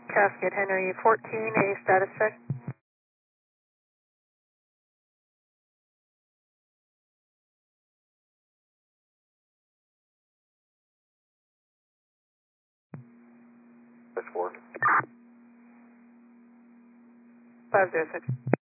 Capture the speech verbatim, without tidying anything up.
Cascade Henry fourteen, a status check. Push four. five zero six.